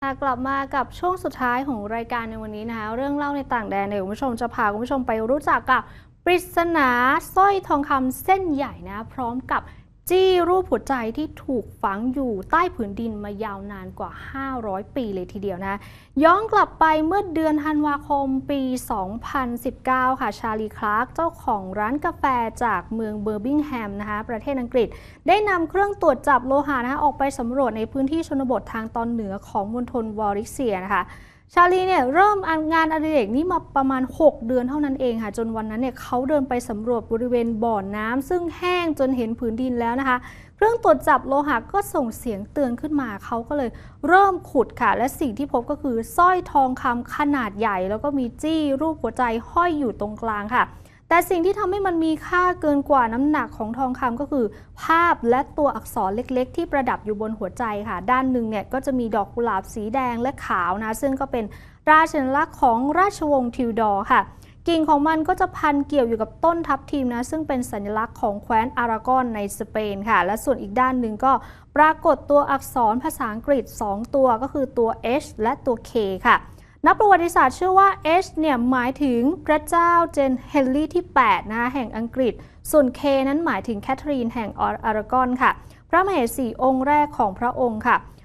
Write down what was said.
กลับมากับช่วงสุดท้ายของรายการในวันนี้นะคะเรื่องเล่าในต่างแดนเนี่ยคุณผู้ชมจะพาคุณผู้ชมไปรู้จักกับปริศนาสร้อยทองคำเส้นใหญ่นะพร้อมกับจี้รูปหัวใจที่ถูกฝังอยู่ใต้ผืนดินมายาวนานกว่า500 ปีเลยทีเดียวนะย้อนกลับไปเมื่อเดือนธันวาคมปี 2019 ค่ะชาลีคลาร์กเจ้าของร้านกาแฟจากเมืองเบอร์มิงแฮมนะคะประเทศอังกฤษได้นำเครื่องตรวจจับโลหะนะคะออกไปสำรวจในพื้นที่ชนบททางตอนเหนือของมณฑลวอริเซียนะคะชาลีเนี่ยเริ่มงานอดิเรกนี้มาประมาณ6 เดือนเท่านั้นเองค่ะจนวันนั้นเนี่ยเขาเดินไปสำรวจบริเวณบ่อน้ำซึ่งแห้งจนเห็นผืนดินแล้วนะคะเครื่องตรวจจับโลหะก็ส่งเสียงเตือนขึ้นมาเขาก็เลยเริ่มขุดค่ะและสิ่งที่พบก็คือสร้อยทองคำขนาดใหญ่แล้วก็มีจี้รูปหัวใจห้อยอยู่ตรงกลางค่ะแต่สิ่งที่ทำให้มันมีค่าเกินกว่าน้ำหนักของทองคำก็คือภาพและตัวอักษรเล็กๆที่ประดับอยู่บนหัวใจค่ะด้านหนึ่งเนี่ยก็จะมีดอกกุหลาบสีแดงและขาวนะซึ่งก็เป็นราชลักษณ์ของราชวงศ์ทิวดอร์ค่ะกิ่งของมันก็จะพันเกี่ยวอยู่กับต้นทับทิมนะซึ่งเป็นสัญลักษณ์ของแคว้นอารากอนในสเปนค่ะและส่วนอีกด้านหนึ่งก็ปรากฏตัวอักษรภาษาอังกฤษ2 ตัวก็คือตัว H และตัว K ค่ะนักประวัติศาสตร์เชื่อว่า H เนี่ยหมายถึงพระเจ้าเจนเฮนรี่ที่8นะคะแห่งอังกฤษส่วน K นั้นหมายถึงแคทเธอรีนแห่งอารากอนค่ะพระมเหสีองค์แรกของพระองค์ค่ะ